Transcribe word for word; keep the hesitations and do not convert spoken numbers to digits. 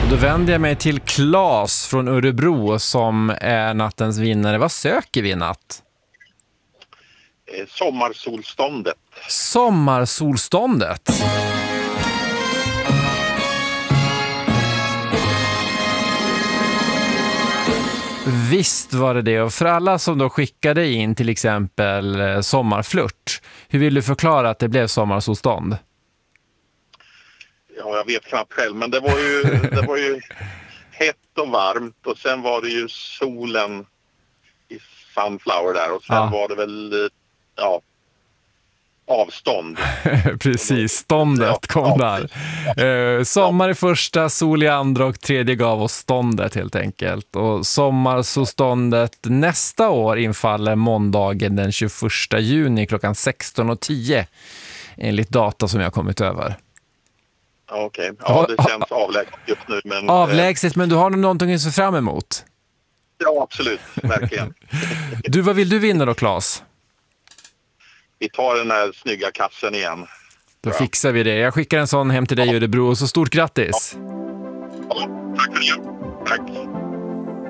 Då vänder jag mig till Claes från Örebro som är nattens vinnare. Vad söker vi i natt? Eh, sommarsolståndet. Sommarsolståndet. Visst var det det. Och för alla som då skickade in till exempel eh, sommarflört, hur vill du förklara att det blev sommarsolstånd? Ja, jag vet knappt själv, men det var ju, det var ju hett och varmt och sen var det ju solen i Sunflower där och sen Ja. var det väl, ja, avstånd. Precis, ståndet kom Ja, där. Eh, sommar i första, sol i andra och tredje gav oss ståndet helt enkelt. Och sommarsolståndet nästa år infaller måndagen den tjugoförsta juni klockan sexton och tio enligt data som jag kommit över. Okej, ja, det känns avlägset just nu. Men, Avlägset, men du har nog någonting att se fram emot. Ja, absolut, verkligen. Du, vad vill du vinna då, Claes? Vi tar den här snygga kassen igen. Då fixar vi det. Jag skickar en sån hem till dig i Örebro, och så stort grattis! Ja, tack för det.